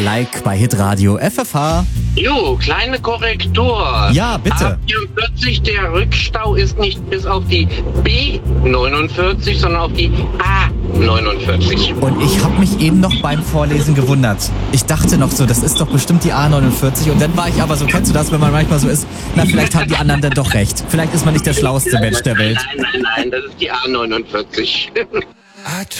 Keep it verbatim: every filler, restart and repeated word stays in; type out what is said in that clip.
Like bei Hitradio F F H. Jo, kleine Korrektur. Ja, bitte. A vierundvierzig, der Rückstau ist nicht bis auf die B neunundvierzig, sondern auf die A neunundvierzig. Und ich habe mich eben noch beim Vorlesen gewundert. Ich dachte noch so, das ist doch bestimmt die A neunundvierzig. Und dann war ich aber so, kennst du das, wenn man manchmal so ist, na, vielleicht haben die anderen dann doch recht. Vielleicht ist man nicht der schlauste Mensch der Welt. Nein, nein, nein, das ist die A neunundvierzig.